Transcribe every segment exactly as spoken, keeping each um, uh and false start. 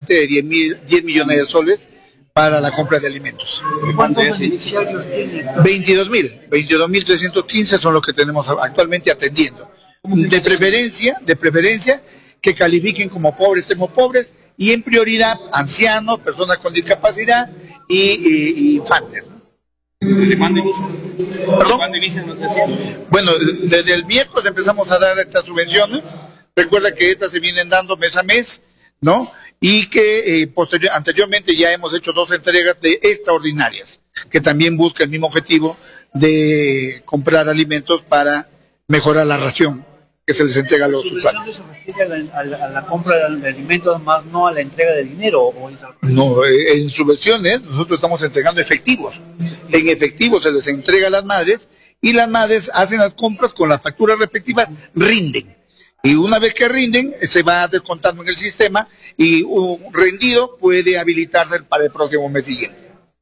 aproximadamente de diez millones de soles para la compra de alimentos. ¿Cuántos beneficiarios tiene? veintidós mil, veintidós mil trescientos quince son los que tenemos actualmente atendiendo. De preferencia, de preferencia que califiquen como pobres, extremo pobres, y en prioridad ancianos, personas con discapacidad y, y, y infantes. ¿Desde cuándo inician? ¿Perdón? ¿Cuándo inician los vecinos? Bueno, desde el miércoles empezamos a dar estas subvenciones. Recuerda que estas se vienen dando mes a mes, ¿no? Y que eh, posterior, anteriormente ya hemos hecho dos entregas de extraordinarias, que también busca el mismo objetivo de comprar alimentos para mejorar la ración que se les entrega a los usuarios. ¿Se refiere a la, a la compra de alimentos más no a la entrega de dinero? ¿O es al revés? No, eh, en subvenciones nosotros estamos entregando efectivos. En efectivo se les entrega a las madres y las madres hacen las compras con las facturas respectivas, rinden. Y una vez que rinden, se va descontando en el sistema y un rendido puede habilitarse para el próximo mes siguiente.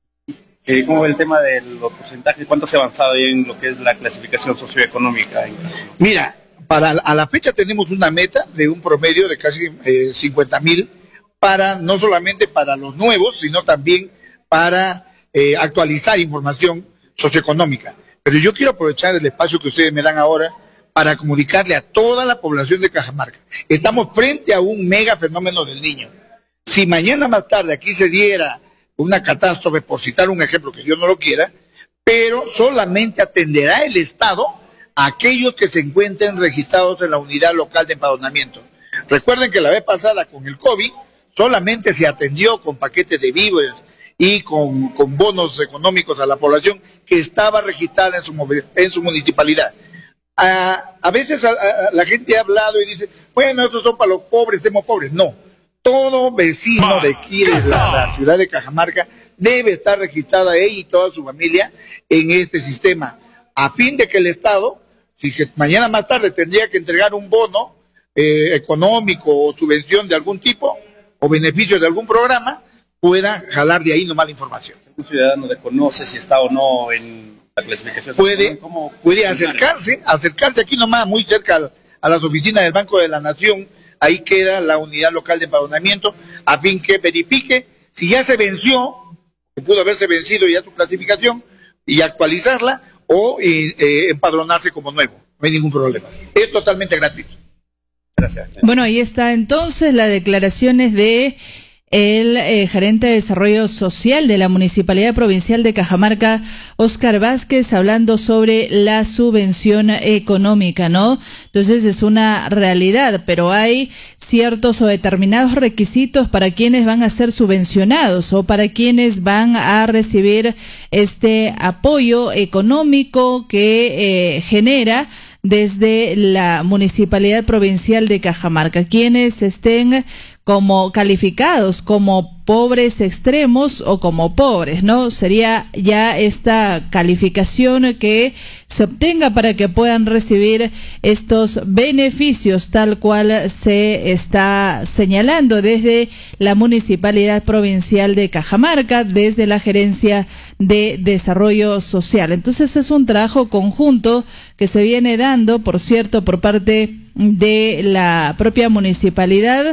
Eh, ¿Cómo ve el tema de los porcentajes? ¿Cuánto se ha avanzado ahí en lo que es la clasificación socioeconómica? Mira, para a la fecha tenemos una meta de un promedio de casi eh, cincuenta mil, para no solamente para los nuevos, sino también para eh, actualizar información socioeconómica. Pero yo quiero aprovechar el espacio que ustedes me dan ahora para comunicarle a toda la población de Cajamarca. Estamos frente a un mega fenómeno del Niño. Si mañana más tarde aquí se diera una catástrofe, por citar un ejemplo que Dios no lo quiera, pero solamente atenderá el Estado a aquellos que se encuentren registrados en la unidad local de empadronamiento. Recuerden que la vez pasada con el COVID solamente se atendió con paquetes de víveres y con, con bonos económicos a la población que estaba registrada en su, en su municipalidad. A, a veces a, a, la gente ha hablado y dice, bueno, estos son para los pobres, somos pobres. No, todo vecino de aquí, de la, la ciudad de Cajamarca, debe estar registrada ella y toda su familia en este sistema, a fin de que el Estado, si que mañana más tarde tendría que entregar un bono eh, económico o subvención de algún tipo, o beneficio de algún programa, pueda jalar de ahí nomás la información. Un ciudadano desconoce si está o no en la clasificación. Puede, puede acercarse, acercarse aquí nomás, muy cerca a, a las oficinas del Banco de la Nación, ahí queda la unidad local de empadronamiento, a fin que verifique si ya se venció, que pudo haberse vencido ya su clasificación, y actualizarla, o eh, eh, empadronarse como nuevo. No hay ningún problema. Es totalmente gratuito. Gracias. Bueno, ahí está entonces las declaraciones de el eh, gerente de Desarrollo Social de la Municipalidad Provincial de Cajamarca, Óscar Vázquez, hablando sobre la subvención económica, ¿no? Entonces es una realidad, pero hay ciertos o determinados requisitos para quienes van a ser subvencionados o para quienes van a recibir este apoyo económico que eh, genera desde la Municipalidad Provincial de Cajamarca, quienes estén como calificados como pobres extremos o como pobres, ¿no? Sería ya esta calificación que se obtenga para que puedan recibir estos beneficios tal cual se está señalando desde la Municipalidad Provincial de Cajamarca, desde la Gerencia de Desarrollo Social. Entonces es un trabajo conjunto que se viene dando, por cierto, por parte de la propia municipalidad.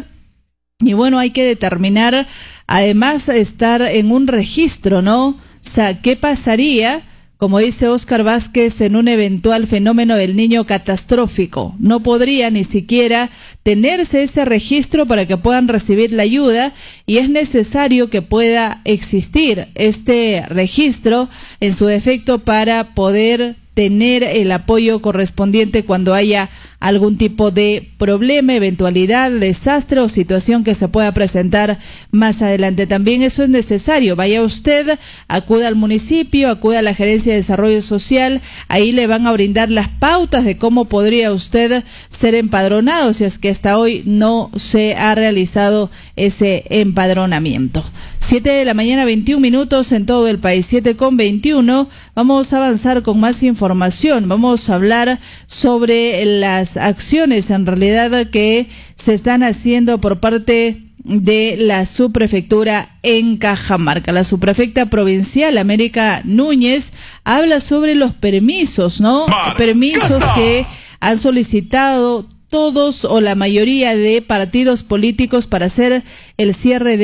Y bueno, hay que determinar, además, estar en un registro, ¿no? O sea, ¿qué pasaría, como dice Óscar Vázquez, en un eventual fenómeno del Niño catastrófico? No podría ni siquiera tenerse ese registro para que puedan recibir la ayuda, y es necesario que pueda existir este registro en su defecto para poder tener el apoyo correspondiente cuando haya algún tipo de problema, eventualidad, desastre o situación que se pueda presentar más adelante. También eso es necesario. Vaya usted, acuda al municipio, acuda a la Gerencia de Desarrollo Social, ahí le van a brindar las pautas de cómo podría usted ser empadronado si es que hasta hoy no se ha realizado ese empadronamiento. Siete de la mañana, veintiún minutos en todo el país, siete con veintiuno. Vamos a avanzar con más información. Vamos a hablar sobre las acciones en realidad que se están haciendo por parte de la subprefectura en Cajamarca. La subprefecta provincial, América Núñez, habla sobre los permisos, ¿no? Permisos que han solicitado todos o la mayoría de partidos políticos para hacer el cierre de